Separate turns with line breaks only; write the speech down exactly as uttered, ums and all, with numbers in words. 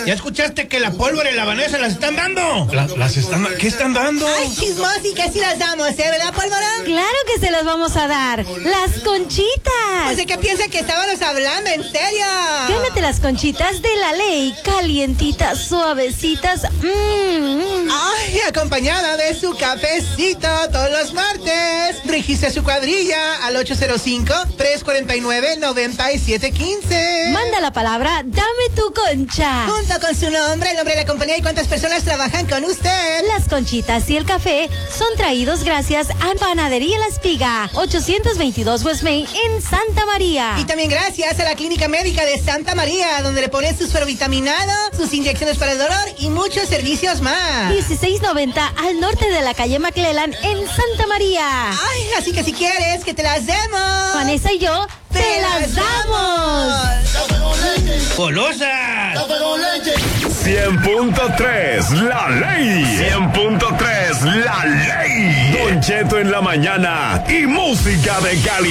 ¿Ya escuchaste que la pólvora y la Vanessa las están dando?
La, ¿Las están, qué están dando?
Ay, chismosi, que sí las damos, ¿eh? ¿Verdad, pólvora?
Claro que se las vamos a dar. ¡Las conchitas!
Pues de qué piensa que estábamos hablando, en serio.
Gánate las conchitas de la ley. Calientitas, suavecitas. Mmm.
Ay, acompañada de su cafecito todos los martes. Registre su cuadrilla al ocho cero cinco, tres cuatro nueve, nueve siete uno cinco.
Manda la palabra Dame tu concha.
Junto con su nombre, el nombre de la compañía y cuántas personas trabajan con usted.
Las conchitas y el café son traídos gracias a Panadería La Espiga, ochocientos veintidós West Main en Santa María.
Y también gracias a la Clínica Médica de Santa María, donde le ponen sus suerovitaminado, sus inyecciones para el dolor y muchos servicios más.
dieciséis noventa al norte de la calle McClellan en Santa María.
Ay, así que si quieres que te las demos,
Vanessa y yo te, te las damos.
¡Golosa!
cien punto tres, la ley. cien punto tres, la ley. Don Cheto en la mañana y música de calidad.